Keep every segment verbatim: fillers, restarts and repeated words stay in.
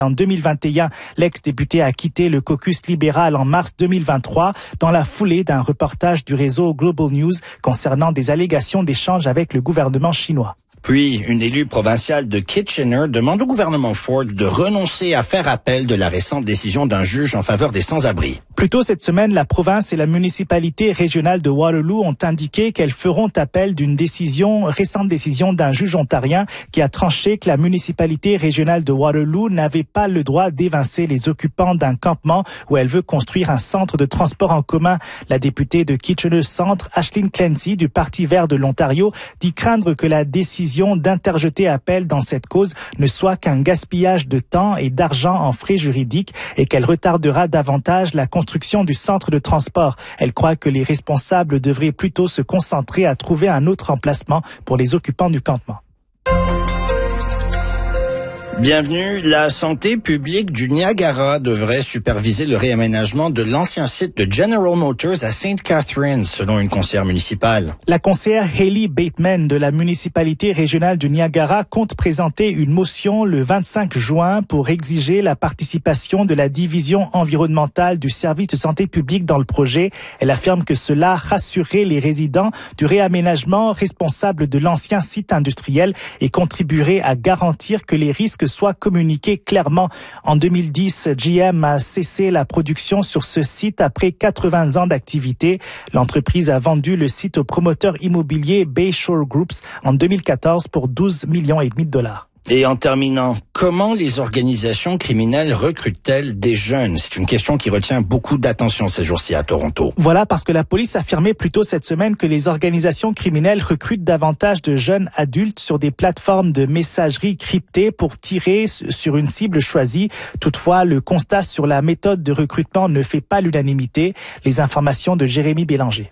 En deux mille vingt et un, l'ex-député a quitté le caucus libéral en mars deux mille vingt-trois dans la foulée d'un reportage du réseau Global News concernant des allégations d'échanges avec le gouvernement chinois. Puis, une élue provinciale de Kitchener demande au gouvernement Ford de renoncer à faire appel de la récente décision d'un juge en faveur des sans-abri. Plus tôt cette semaine, la province et la municipalité régionale de Waterloo ont indiqué qu'elles feront appel d'une décision, récente décision d'un juge ontarien qui a tranché que la municipalité régionale de Waterloo n'avait pas le droit d'évincer les occupants d'un campement où elle veut construire un centre de transport en commun. La députée de Kitchener Centre, Ashleen Clancy, du Parti vert de l'Ontario, dit craindre que la décision d'interjeter appel dans cette cause ne soit qu'un gaspillage de temps et d'argent en frais juridiques et qu'elle retardera davantage la construction du centre de transport. Elle croit que les responsables devraient plutôt se concentrer à trouver un autre emplacement pour les occupants du campement. Bienvenue. La santé publique du Niagara devrait superviser le réaménagement de l'ancien site de General Motors à Saint Catharines, selon une conseillère municipale. La conseillère Hayley Bateman de la municipalité régionale du Niagara compte présenter une motion le vingt-cinq juin pour exiger la participation de la division environnementale du service de santé publique dans le projet. Elle affirme que cela rassurerait les résidents du réaménagement responsable de l'ancien site industriel et contribuerait à garantir que les risques soit communiqué clairement. En deux mille dix, G M a cessé la production sur ce site après quatre-vingts ans d'activité. L'entreprise a vendu le site au promoteur immobilier Bayshore Groups en deux mille quatorze pour douze millions et demi de dollars. Et en terminant, comment les organisations criminelles recrutent-elles des jeunes? C'est une question qui retient beaucoup d'attention ces jours-ci à Toronto. Voilà, parce que la police affirmait plus tôt cette semaine que les organisations criminelles recrutent davantage de jeunes adultes sur des plateformes de messagerie cryptées pour tirer sur une cible choisie. Toutefois, le constat sur la méthode de recrutement ne fait pas l'unanimité. Les informations de Jérémy Bélanger.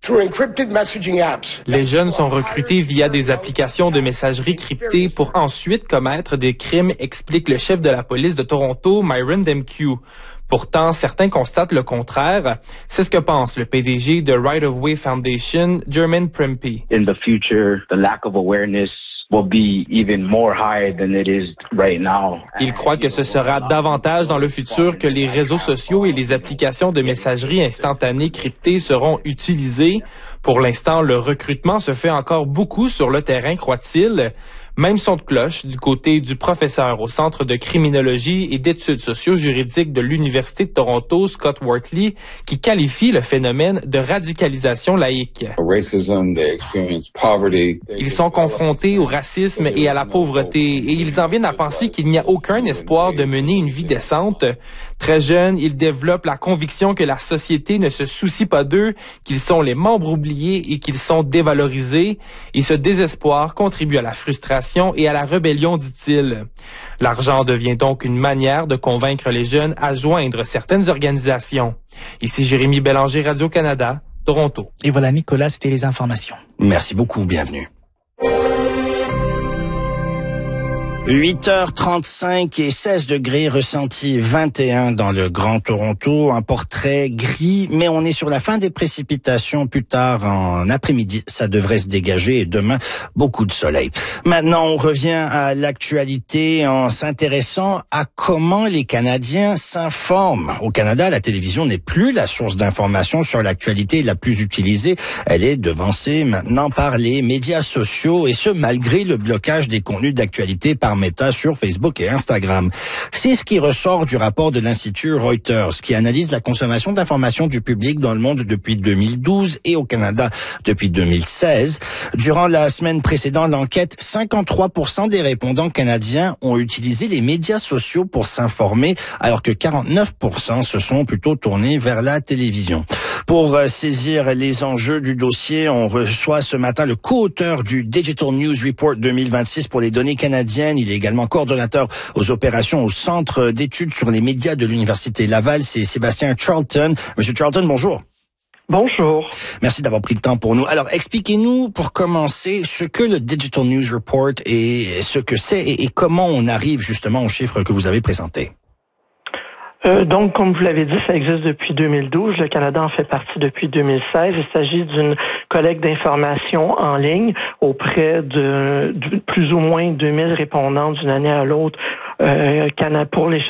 Les jeunes sont recrutés via des applications de messagerie cryptées pour ensuite commettre des crimes, explique le chef de la police de Toronto, Myron Demkew. Pourtant, certains constatent le contraire. C'est ce que pense le P D G de Right of Way Foundation, Jermaine Prempeh. In the future, the lack of awareness will be even more high than it is right now. Il croit que ce sera davantage dans le futur que les réseaux sociaux et les applications de messagerie instantanée cryptées seront utilisées. Pour l'instant, le recrutement se fait encore beaucoup sur le terrain, croit-il. Même son de cloche du côté du professeur au Centre de criminologie et d'études socio-juridiques de l'Université de Toronto, Scott Wortley, qui qualifie le phénomène de radicalisation laïque. Ils sont confrontés au racisme et à la pauvreté et ils en viennent à penser qu'il n'y a aucun espoir de mener une vie décente. Très jeunes, ils développent la conviction que la société ne se soucie pas d'eux, qu'ils sont les membres oubliés et qu'ils sont dévalorisés. Et ce désespoir contribue à la frustration et à la rébellion, dit-il. L'argent devient donc une manière de convaincre les jeunes à joindre certaines organisations. Ici Jérémy Bélanger, Radio-Canada, Toronto. Et voilà, Nicolas, c'était les informations. Merci beaucoup, bienvenue. huit heures trente-cinq et seize degrés, ressenti vingt et un dans le Grand Toronto, un portrait gris, mais on est sur la fin des précipitations. Plus tard en après-midi, ça devrait se dégager et demain, beaucoup de soleil. Maintenant, on revient à l'actualité en s'intéressant à comment les Canadiens s'informent. Au Canada, la télévision n'est plus la source d'information sur l'actualité la plus utilisée. Elle est devancée maintenant par les médias sociaux et ce, malgré le blocage des contenus d'actualité par Meta sur Facebook et Instagram. C'est ce qui ressort du rapport de l'Institut Reuters qui analyse la consommation d'informations du public dans le monde depuis deux mille douze et au Canada depuis deux mille seize. Durant la semaine précédente, l'enquête, cinquante-trois pour cent des répondants canadiens ont utilisé les médias sociaux pour s'informer, alors que quarante-neuf pour cent se sont plutôt tournés vers la télévision. Pour saisir les enjeux du dossier, on reçoit ce matin le co-auteur du Digital News Report deux mille vingt-six pour les données canadiennes. Il est également coordonnateur aux opérations au Centre d'études sur les médias de l'Université Laval. C'est Sébastien Charlton. Monsieur Charlton, bonjour. Bonjour. Merci d'avoir pris le temps pour nous. Alors, expliquez-nous, pour commencer, ce que le Digital News Report est, ce que c'est et, et comment on arrive justement aux chiffres que vous avez présentés. Euh, donc, comme vous l'avez dit, ça existe depuis deux mille douze. Le Canada en fait partie depuis deux mille seize. Il s'agit d'une collecte d'informations en ligne auprès de, de plus ou moins deux mille répondants d'une année à l'autre euh, pour les